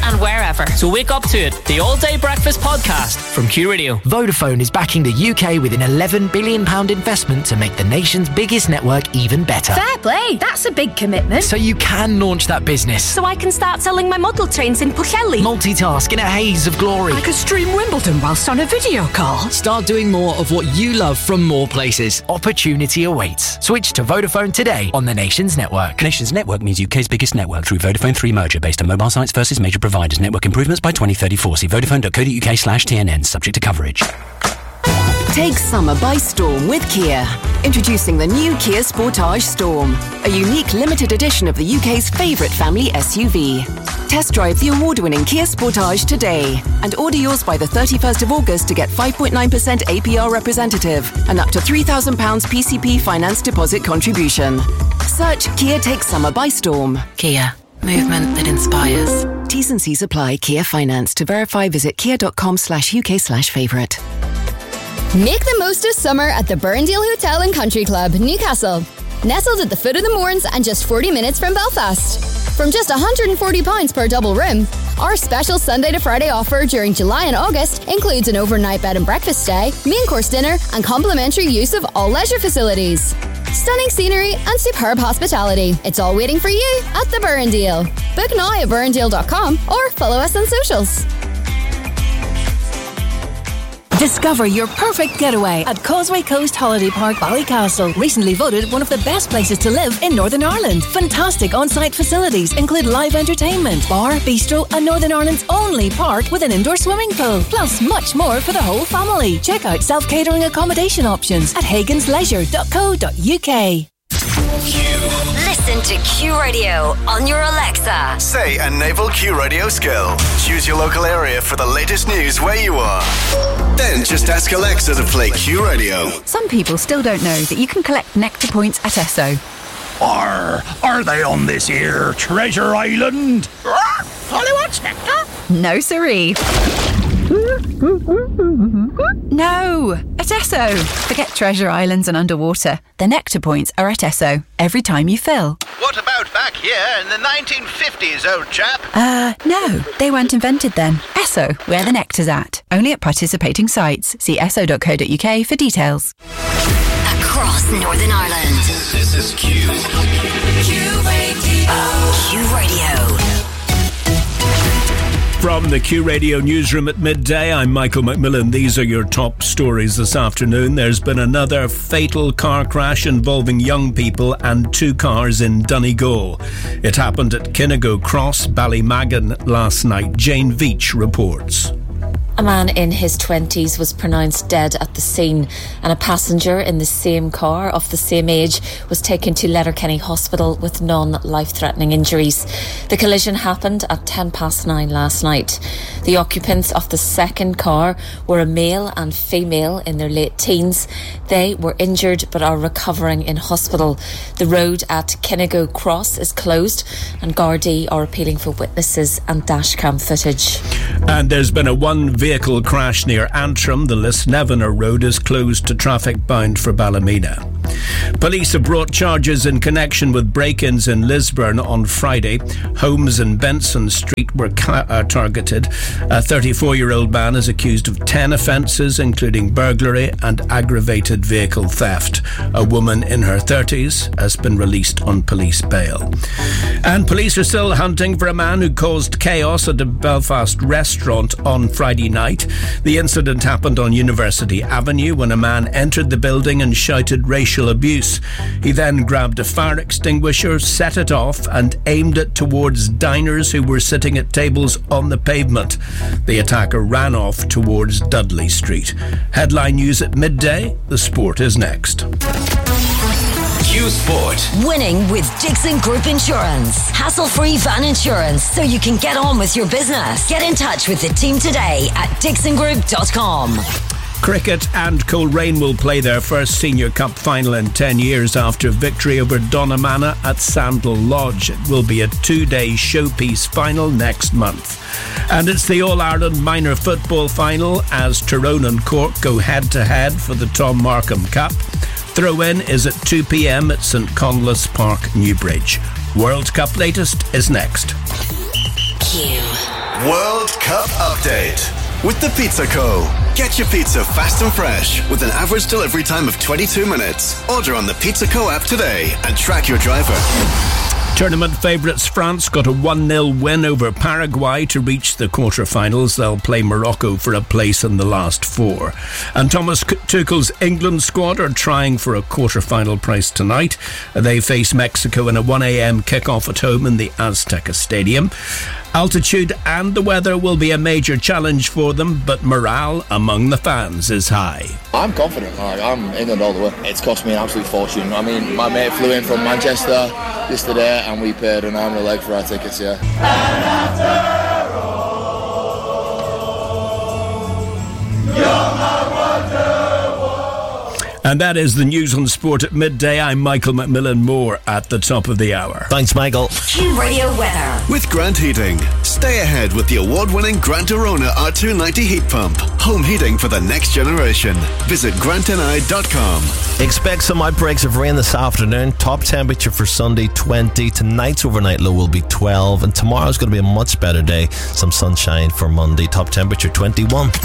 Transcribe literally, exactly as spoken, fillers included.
and wherever. So wake up to it. The All Day Breakfast Podcast from Q Radio. Vodafone is backing the U K with an eleven billion pounds investment to make the nation's biggest network even better. Fair play. That's a big commitment. So you can launch that business. So I can start selling my model trains in Pwllheli. Multitask in a haze of glory. I could stream Wimbledon whilst on a video call. Start doing more of what you love from more places. Opportunity awaits. Switch to Vodafone today on the Nations Network. Nations Network means U K's biggest network through Vodafone three merger based on mobile sites versus major providers. Network improvements by twenty thirty-four. See vodafone.co.uk slash TNN. Subject to coverage. Take summer by storm with Kia. Introducing the new Kia Sportage Storm, a unique limited edition of the U K's favourite family S U V. Test drive the award-winning Kia Sportage today and order yours by the thirty-first of August to get five point nine percent A P R representative and up to three thousand pounds P C P finance deposit contribution. Search Kia Take Summer by Storm. Kia. Movement that inspires. T's and C's apply. Kia Finance. To verify, visit kia.com slash UK slash favourite. Make the most of summer at the Burndale Hotel and Country Club, Newcastle. Nestled at the foot of the Mourns and just forty minutes from Belfast. From just one hundred forty pounds per double room, our special Sunday to Friday offer during July and August includes an overnight bed and breakfast stay, main course dinner and complimentary use of all leisure facilities. Stunning scenery and superb hospitality. It's all waiting for you at the Burndale. Book now at burndale dot com or follow us on socials. Discover your perfect getaway at Causeway Coast Holiday Park, Ballycastle. Recently voted one of the best places to live in Northern Ireland. Fantastic on-site facilities include live entertainment, bar, bistro, and Northern Ireland's only park with an indoor swimming pool. Plus much more for the whole family. Check out self-catering accommodation options at hagans leisure dot co dot uk. Listen to Q Radio on your Alexa. Say a naval Q Radio skill. Choose your local area for the latest news where you are. Then just ask Alexa to play Q Radio. Some people still don't know that you can collect Nectar points at Esso. Are, are they on this here Treasure Island? Hollywood's Nectar? No, siree. No, at Esso. Forget Treasure Islands and underwater. The Nectar points are at Esso every time you fill. What about back here in the nineteen fifties, old chap? Uh, no, they weren't invented then. Esso, where the nectar's at. Only at participating sites. See esso dot co dot uk for details. Across Northern Ireland. This is Q. Q Radio. Q Radio. From the Q Radio newsroom at midday, I'm Michael McMillan. These are your top stories this afternoon. There's been another fatal car crash involving young people and two cars in Donegal. It happened at Kinnigo Cross, Ballymagan last night. Jane Veach reports. A man in his twenties was pronounced dead at the scene, and a passenger in the same car of the same age was taken to Letterkenny Hospital with non-life-threatening injuries. The collision happened at ten past nine last night. The occupants of the second car were a male and female in their late teens. They were injured but are recovering in hospital. The road at Kinnigo Cross is closed, and Gardaí are appealing for witnesses and dashcam footage. And there's been a one vehicle crash near Antrim. The Lisnevener Road is closed to traffic bound for Ballymena. Police have brought charges in connection with break-ins in Lisburn on Friday. Homes in Benson Street were ca- uh, targeted. A thirty-four-year-old man is accused of ten offences, including burglary and aggravated vehicle theft. A woman in her thirties has been released on police bail. And police are still hunting for a man who caused chaos at a Belfast restaurant on Friday night. The incident happened on University Avenue when a man entered the building and shouted racial abuse. He then grabbed a fire extinguisher, set it off and aimed it towards diners who were sitting at tables on the pavement. The attacker ran off towards Dudley Street. Headline news at midday. The sport is next. Q Sport. Winning with Dixon Group Insurance. Hassle-free van insurance so you can get on with your business. Get in touch with the team today at dixon group dot com. Cricket and Coleraine will play their first Senior Cup final in ten years after victory over Donamana at Sandal Lodge. It will be a two-day showpiece final next month. And it's the All-Ireland Minor Football Final as Tyrone and Cork go head-to-head for the Tom Markham Cup. Throw-in is at two p.m. at St Conlas Park, Newbridge. World Cup latest is next. Q World Cup update with the Pizza Co. Get your pizza fast and fresh with an average delivery time of twenty-two minutes. Order on the Pizza Co app today and track your driver. Tournament favourites France got a one nil win over Paraguay to reach the quarter-finals. They'll play Morocco for a place in the last four. And Thomas Tuchel's England squad are trying for a quarter-final place tonight. They face Mexico in a one a.m. kick-off at home in the Azteca Stadium. Altitude and the weather will be a major challenge for them, but morale among the fans is high. I'm confident. Like, I'm England all the way. It's cost me an absolute fortune. I mean, my mate flew in from Manchester yesterday and we paid an arm and a leg for our tickets, yeah. And that is the news on sport at midday. I'm Michael McMillan Moore at the top of the hour. Thanks, Michael. Q Radio weather. With Grant Heating. Stay ahead with the award-winning Grant Arona R two ninety heat pump. Home heating for the next generation. Visit grant n i dot com. Expect some outbreaks of rain this afternoon. Top temperature for Sunday, twenty. Tonight's overnight low will be twelve. And tomorrow's going to be a much better day. Some sunshine for Monday. Top temperature, twenty-one.